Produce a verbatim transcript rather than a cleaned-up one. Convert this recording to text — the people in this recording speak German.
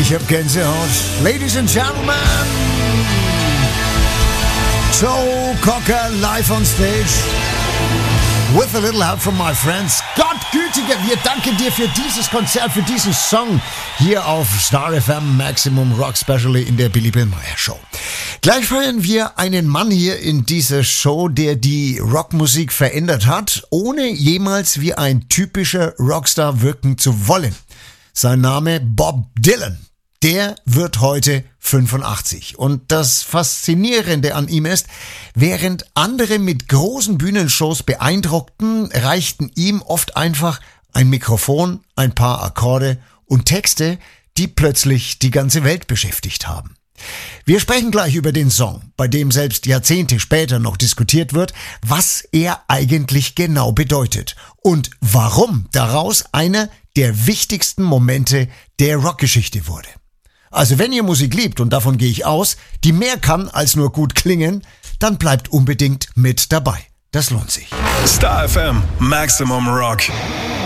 Ich hab Gänsehaut. Ladies and Gentlemen, Joe Cocker live on stage. With a little help from my friends. Gott gütiger, wir danken dir für dieses Konzert, für diesen Song hier auf Star F M Maximum Rock Specially in der Billy Bill Meyer Show. Gleich feiern wir einen Mann hier in dieser Show, der die Rockmusik verändert hat, ohne jemals wie ein typischer Rockstar wirken zu wollen. Sein Name Bob Dylan. Der wird heute fünfundachtzig. Und das Faszinierende an ihm ist, während andere mit großen Bühnenshows beeindruckten, reichten ihm oft einfach ein Mikrofon, ein paar Akkorde und Texte, die plötzlich die ganze Welt beschäftigt haben. Wir sprechen gleich über den Song, bei dem selbst Jahrzehnte später noch diskutiert wird, was er eigentlich genau bedeutet und warum daraus einer der wichtigsten Momente der Rockgeschichte wurde. Also wenn ihr Musik liebt, und davon gehe ich aus, die mehr kann als nur gut klingen, dann bleibt unbedingt mit dabei. Das lohnt sich. Star F M Maximum Rock.